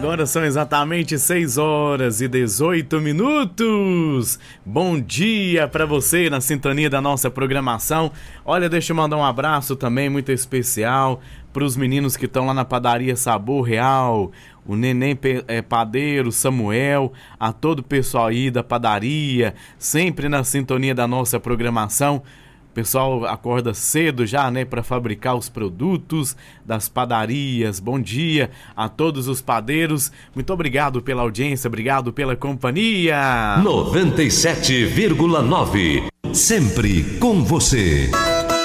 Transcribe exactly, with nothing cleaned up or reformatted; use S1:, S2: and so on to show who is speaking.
S1: Agora são exatamente seis horas e dezoito minutos. Bom dia para você na sintonia da nossa programação. Olha, deixa eu mandar um abraço também muito especial para os meninos que estão lá na padaria Sabor Real, o Neném é, Padeiro, Samuel, a todo o pessoal aí da padaria, sempre na sintonia da nossa programação. O pessoal acorda cedo já, né, para fabricar os produtos das padarias. Bom dia a todos os padeiros. Muito obrigado pela audiência, obrigado pela companhia.
S2: noventa e sete vírgula nove, sempre com você.